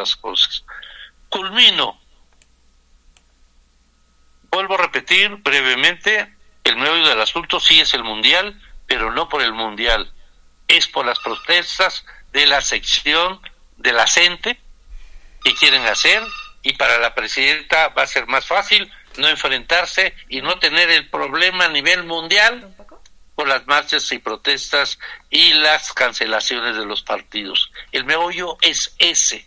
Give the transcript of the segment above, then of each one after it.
las cosas. Culmino. Vuelvo a repetir brevemente, el meollo del asunto sí es el Mundial, pero no por el Mundial, es por las protestas de la sección de la CENTE que quieren hacer, y para la presidenta va a ser más fácil no enfrentarse y no tener el problema a nivel mundial por las marchas y protestas y las cancelaciones de los partidos. El meollo es ese.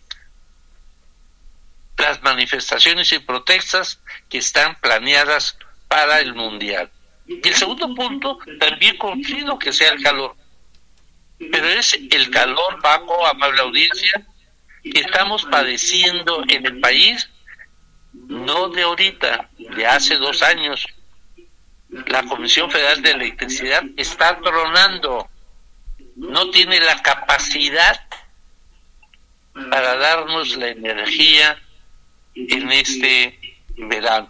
Las manifestaciones y protestas que están planeadas para el Mundial. Y el segundo punto, también coincido que sea el calor, pero es el calor, Paco, amable audiencia, que estamos padeciendo en el país, no de ahorita, de hace 2 años. La Comisión Federal de Electricidad está tronando, no tiene la capacidad para darnos la energía en este verano.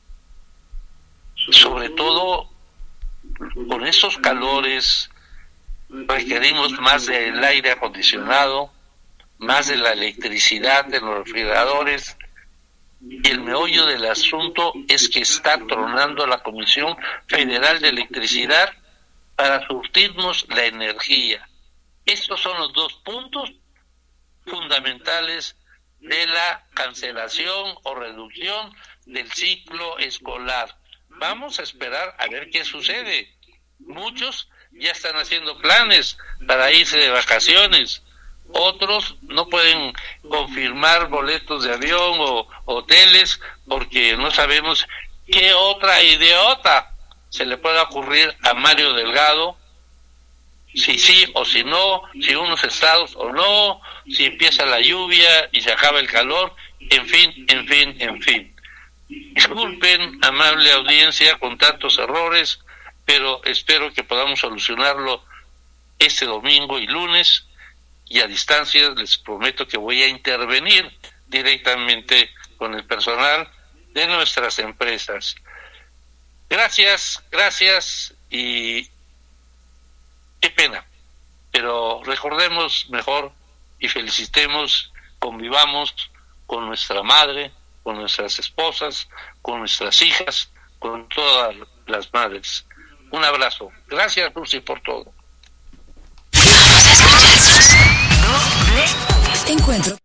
Sobre todo con esos calores requerimos más del aire acondicionado, más de la electricidad de los refrigeradores, y el meollo del asunto es que está tronando la Comisión Federal de Electricidad para surtirnos la energía. Estos son los 2 puntos fundamentales de la cancelación o reducción del ciclo escolar. Vamos a esperar a ver qué sucede. Muchos ya están haciendo planes para irse de vacaciones. Otros no pueden confirmar boletos de avión o hoteles porque no sabemos qué otra idiota se le pueda ocurrir a Mario Delgado, si sí o si no, si unos estados o no, si empieza la lluvia y se acaba el calor, en fin. Disculpen, amable audiencia, con tantos errores, pero espero que podamos solucionarlo este domingo y lunes, y a distancia les prometo que voy a intervenir directamente con el personal de nuestras empresas. Gracias, y qué pena, pero recordemos mejor y felicitemos, convivamos con nuestra madre, con nuestras esposas, con nuestras hijas, con todas las madres. Un abrazo. Gracias, Lucy, por todo. Encuentro.